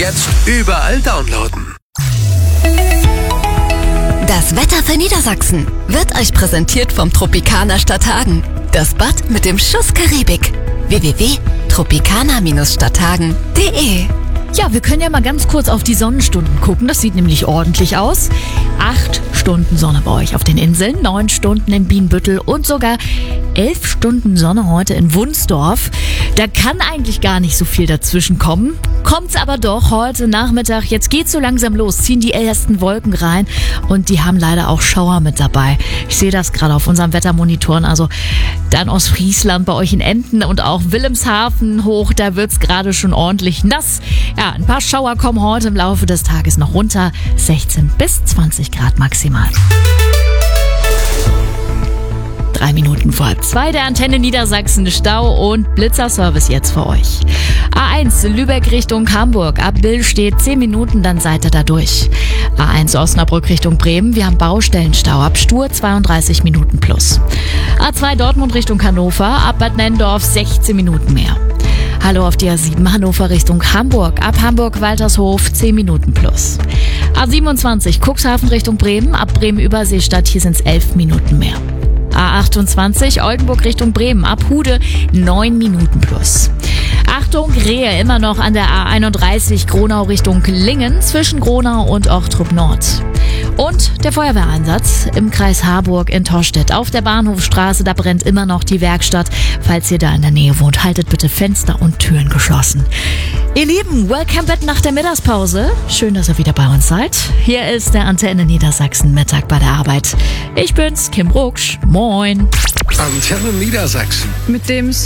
Jetzt überall downloaden. Das Wetter für Niedersachsen wird euch präsentiert vom Tropicana Stadthagen. Das Bad mit dem Schuss Karibik. www.tropicana-stadthagen.de. Ja, wir können ja mal ganz kurz auf die Sonnenstunden gucken. Das sieht nämlich ordentlich aus. 8 Stunden Sonne bei euch auf den Inseln, 9 Stunden in Bienenbüttel und sogar 11 Stunden Sonne heute in Wunsdorf. Da kann eigentlich gar nicht so viel dazwischen kommen. Kommt's aber doch heute Nachmittag. Jetzt geht's so langsam los, ziehen die ersten Wolken rein und die haben leider auch Schauer mit dabei. Ich sehe das gerade auf unseren Wettermonitoren. Also dann Ostfriesland bei euch in Emden und auch Wilhelmshaven hoch. Da wird's gerade schon ordentlich nass. Ja, ein paar Schauer kommen heute im Laufe des Tages noch runter. 16 bis 20 Grad maximal. 3 Minuten vor 2 der Antenne Niedersachsen, Stau und Blitzerservice jetzt für euch. A1 Lübeck Richtung Hamburg, ab Bill steht 10 Minuten, dann seid ihr da durch. A1 Osnabrück Richtung Bremen, wir haben Baustellenstau, ab Stur 32 Minuten plus. A2 Dortmund Richtung Hannover, ab Bad Nennendorf 16 Minuten mehr. Hallo auf die A7 Hannover Richtung Hamburg, ab Hamburg-Waltershof 10 Minuten plus. A27 Cuxhaven Richtung Bremen, ab Bremen-Überseestadt, hier sind es 11 Minuten mehr. A28 Oldenburg Richtung Bremen, ab Hude 9 Minuten plus. Achtung, Rehe immer noch an der A31 Gronau Richtung Lingen zwischen Gronau und Ochtrup Nord. Und der Feuerwehreinsatz im Kreis Harburg in Torstedt auf der Bahnhofstraße, da brennt immer noch die Werkstatt. Falls ihr da in der Nähe wohnt, haltet bitte Fenster und Türen geschlossen. Ihr Lieben, welcome back nach der Mittagspause. Schön, dass ihr wieder bei uns seid. Hier ist der Antenne Niedersachsen Mittag bei der Arbeit. Ich bin's, Kim Rucksch. Moin. Antenne Niedersachsen. Mit dem